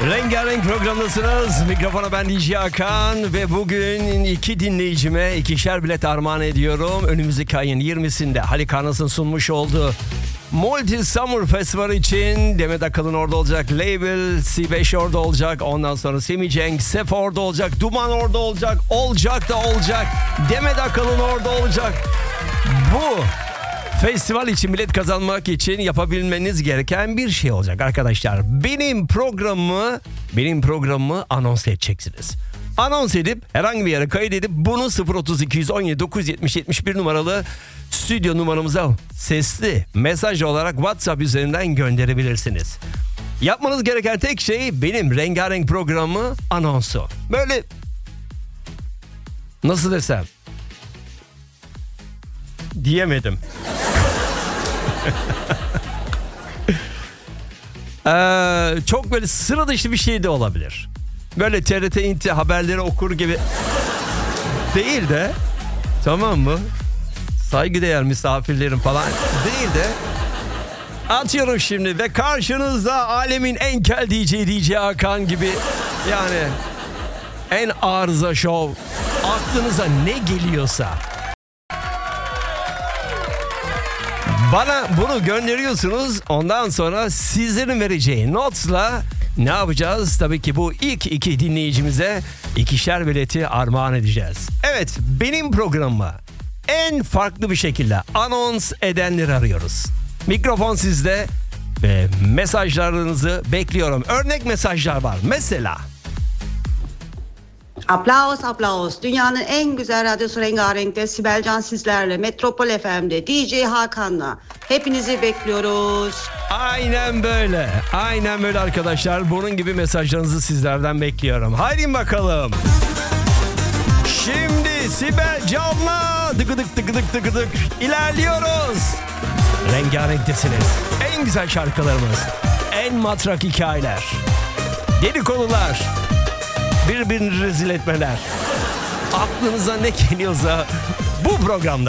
Rengarenk programdasınız. Mikrofona ben DJ Hakan ve bugün iki dinleyicime ikişer bilet armağan ediyorum. Önümüzdeki ayın 20'sinde Halik Arnas'ın sunmuş olduğu Multi Summer Festival için Demet Akalın orada olacak. Label C5 orada olacak. Ondan sonra Semi Cenk, Sef orada olacak. Duman orada olacak. Olacak da olacak. Demet Akalın orada olacak. Bu festival için bilet kazanmak için yapabilmeniz gereken bir şey olacak arkadaşlar. Benim programımı anons edeceksiniz. Anons edip herhangi bir yere kaydedip bunu 03217 970 71 numaralı stüdyo numaramıza sesli mesaj olarak WhatsApp üzerinden gönderebilirsiniz. Yapmanız gereken tek şey benim rengarenk programı anonsu. Böyle nasıl desem diyemedim. Çok böyle sıra dışı bir şey de olabilir. Böyle TRT İnti haberleri okur gibi değil de, tamam mı? Saygıdeğer misafirlerim falan değil de, atıyorum şimdi ve karşınızda alemin en kel DJ Hakan gibi, yani en arıza şov, aklınıza ne geliyorsa bana bunu gönderiyorsunuz. Ondan sonra sizlerin vereceği notla ne yapacağız? Tabii ki bu ilk iki dinleyicimize ikişer bileti armağan edeceğiz. Evet, benim programımı en farklı bir şekilde anons edenleri arıyoruz. Mikrofon sizde ve mesajlarınızı bekliyorum. Örnek mesajlar var. Mesela Aplaus. Dünyanın en güzel radyosu Rengarenk'te Sibel Can sizlerle, Metropol FM'de DJ Hakan'la. Hepinizi bekliyoruz. aynen böyle. Aynen böyle arkadaşlar. Bunun gibi mesajlarınızı sizlerden bekliyorum. Haydi bakalım. Şimdi Sibel Can'la tıkıdık ilerliyoruz. Rengarenktesiniz. En güzel şarkılarımız, en matrak hikayeler, dedikodular, birbirini rezil etmeler. Aklınıza ne geliyorsa bu programda.